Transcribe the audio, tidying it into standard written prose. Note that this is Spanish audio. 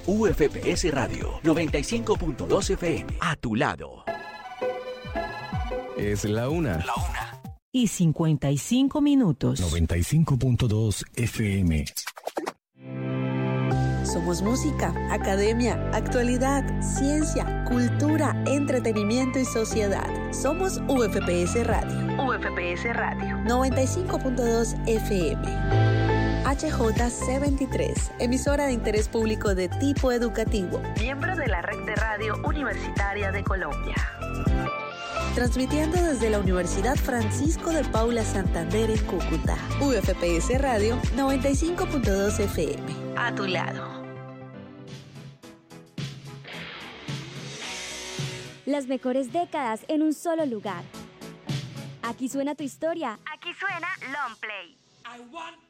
UFPS Radio 95.2 FM. A tu lado. Es la una. La una. Y 55 minutos. 95.2 FM. Somos música, academia, actualidad, ciencia, cultura, entretenimiento y sociedad. Somos UFPS Radio. UFPS Radio 95.2 FM. HJC23, emisora de interés público de tipo educativo. Miembro de la Red de Radio Universitaria de Colombia. Transmitiendo desde la Universidad Francisco de Paula Santander en Cúcuta. UFPS Radio 95.2 FM. A tu lado. Las mejores décadas en un solo lugar. Aquí suena tu historia. Aquí suena Long Play. I want